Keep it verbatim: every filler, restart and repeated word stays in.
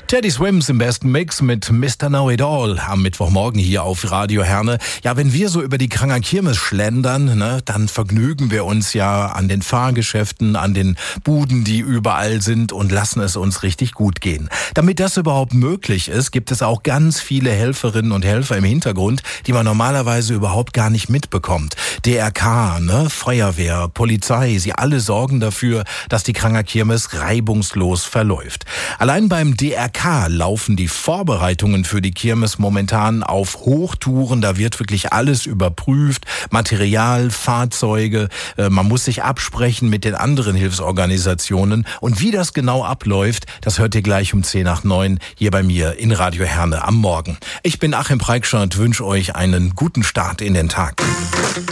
Teddy Swims im besten Mix mit Mister Know It All am Mittwochmorgen hier auf Radio Herne. Ja, wenn wir so über die Kranger Kirmes schlendern, ne, dann vergnügen wir uns ja an den Fahrgeschäften, an den Buden, die überall sind und lassen es uns richtig gut gehen. Damit das überhaupt möglich ist, gibt es auch ganz viele Helferinnen und Helfer im Hintergrund, die man normalerweise überhaupt gar nicht mitbekommt. D R K, ne, Feuerwehr, Polizei, sie alle sorgen dafür, dass die Kranger Kirmes reibungslos verläuft. Allein beim D R K laufen die Vorbereitungen für die Kirmes momentan auf Hochtouren. Da wird wirklich alles überprüft. Material, Fahrzeuge. Äh, man muss sich absprechen mit den anderen Hilfsorganisationen. Und wie das genau abläuft, das hört ihr gleich um zehn nach neun hier bei mir in Radio Herne am Morgen. Ich bin Achim Preikschat, wünsche euch einen guten Start in den Tag.